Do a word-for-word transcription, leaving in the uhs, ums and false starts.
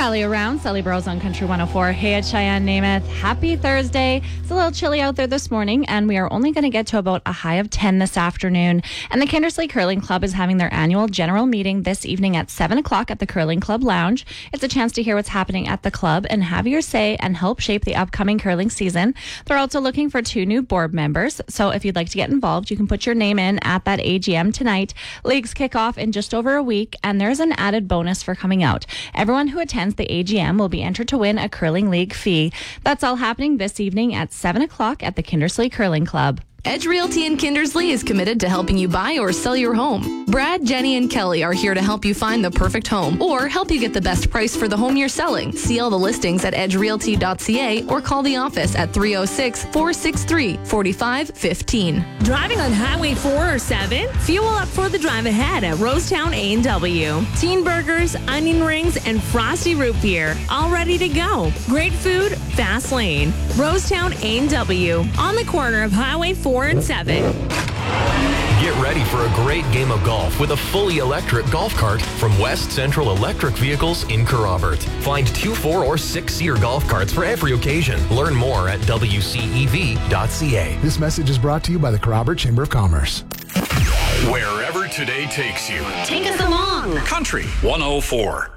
Rally around, Sally Bros on Country one oh four. Hey, it's Cheyenne Namath. Happy Thursday. It's a little chilly out there this morning, and we are only going to get to about a high of ten this afternoon. And the Kindersley Curling Club is having their annual general meeting this evening at seven o'clock at the Curling Club Lounge. It's a chance to hear what's happening at the club and have your say and help shape the upcoming curling season. They're also looking for two new board members, so if you'd like to get involved, you can put your name in at that A G M tonight. Leagues kick off in just over a week, and there's an added bonus for coming out. Everyone who attends the A G M will be entered to win a curling league fee. That's all happening this evening at seven o'clock at the Kindersley Curling Club. Edge Realty in Kindersley is committed to helping you buy or sell your home. Brad, Jenny, and Kelly are here to help you find the perfect home or help you get the best price for the home you're selling. See all the listings at edge realty dot c a or call the office at three oh six, four six three, four five one five. Driving on Highway four or seven? Fuel up for the drive ahead at Rosetown A and W. Teen burgers, onion rings, and frosty root beer. All ready to go. Great food, fast lane. Rosetown A and W on the corner of Highway four and seven. Get ready for a great game of golf with a fully electric golf cart from West Central Electric Vehicles in Kerrobert. Find two, four, or six-seater golf carts for every occasion. Learn more at w c e v dot c a. This message is brought to you by the Kerrobert Chamber of Commerce. Wherever today takes you. Take us along. Country one oh four.